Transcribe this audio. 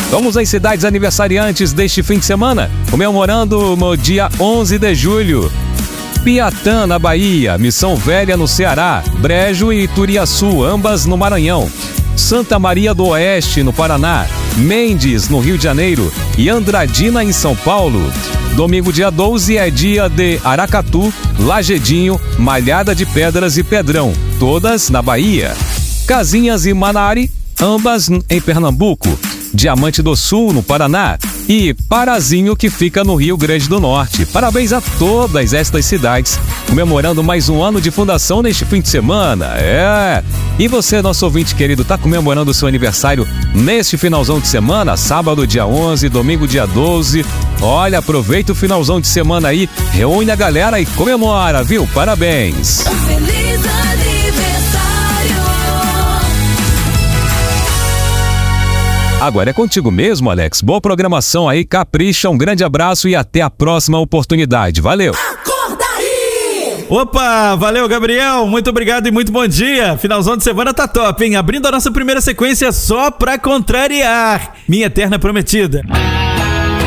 Vamos às cidades aniversariantes deste fim de semana, comemorando no dia 11 de julho. Piatã, na Bahia, Missão Velha, no Ceará, Brejo e Turiaçu, ambas no Maranhão. Santa Maria do Oeste, no Paraná, Mendes, no Rio de Janeiro e Andradina, em São Paulo. Domingo, dia 12, é dia de Aracatu, Lagedinho, Malhada de Pedras e Pedrão, todas na Bahia. Casinhas e Manari, ambas em Pernambuco. Diamante do Sul, no Paraná, e Parazinho, que fica no Rio Grande do Norte. Parabéns a todas estas cidades, comemorando mais um ano de fundação neste fim de semana. E você, nosso ouvinte querido, está comemorando o seu aniversário neste finalzão de semana? Sábado, dia 11, domingo, dia 12. Olha, aproveita o finalzão de semana aí, reúne a galera e comemora, viu? Parabéns! Feliz aniversário! Agora é contigo mesmo, Alex. Boa programação aí, capricha, um grande abraço e até a próxima oportunidade. Valeu! Acorda aí! Opa, valeu, Gabriel, muito obrigado e muito bom dia. Finalzão de semana tá top, hein? Abrindo a nossa primeira sequência só pra contrariar, Minha Eterna Prometida.